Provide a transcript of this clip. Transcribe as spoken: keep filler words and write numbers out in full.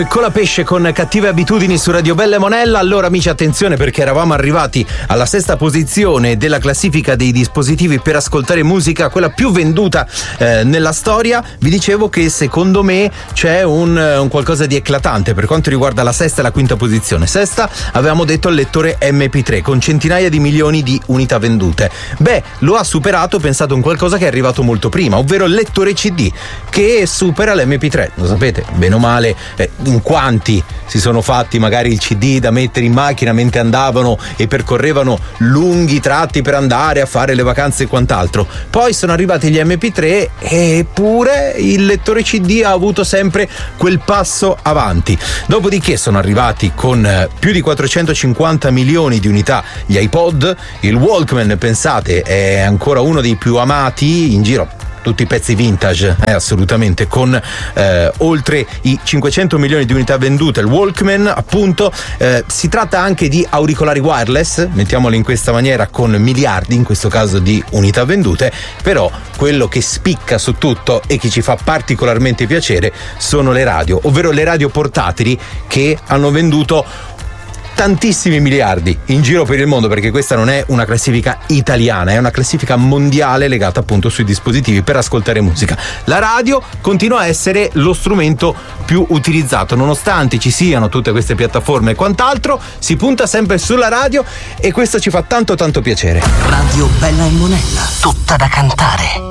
Colapesce con Cattive Abitudini su Radio Bella e Monella. Allora amici, attenzione, perché eravamo arrivati alla sesta posizione della classifica dei dispositivi per ascoltare musica, quella più venduta eh, nella storia. Vi dicevo che secondo me c'è un, un qualcosa di eclatante per quanto riguarda la sesta e la quinta posizione. Sesta avevamo detto il lettore emme pi tre con centinaia di milioni di unità vendute. Beh, lo ha superato, pensate, un qualcosa che è arrivato molto prima, ovvero il lettore ci di, che supera l'emme pi tre. Lo sapete, bene o male, eh, in quanti si sono fatti magari il ci di da mettere in macchina mentre andavano e percorrevano lunghi tratti per andare a fare le vacanze e quant'altro. Poi sono arrivati gli emme pi tre, eppure il lettore ci di ha avuto sempre quel passo avanti. Dopodiché sono arrivati con più di quattrocentocinquanta milioni di unità gli iPod, il Walkman, pensate, è ancora uno dei più amati in giro. Tutti i pezzi vintage, eh, assolutamente, con eh, oltre i cinquecento milioni di unità vendute. Il Walkman, appunto, eh, si tratta anche di auricolari wireless, mettiamoli in questa maniera, con miliardi in questo caso di unità vendute. Però quello che spicca su tutto e che ci fa particolarmente piacere sono le radio, ovvero le radio portatili, che hanno venduto tantissimi miliardi in giro per il mondo, perché questa non è una classifica italiana, è una classifica mondiale legata appunto sui dispositivi per ascoltare musica. La radio continua a essere lo strumento più utilizzato, nonostante ci siano tutte queste piattaforme e quant'altro, si punta sempre sulla radio e questo ci fa tanto tanto piacere. Radio Bella e Monella, tutta da cantare.